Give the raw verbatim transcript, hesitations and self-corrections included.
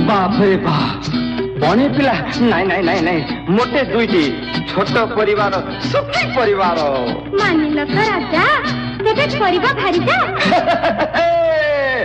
बाप रे बाप बने पिला नाई नाई नाई नाई मोटे दुईटी छोट परिवार सुखी परिवार मानिल तो राजा तेरे परिवार भारी जा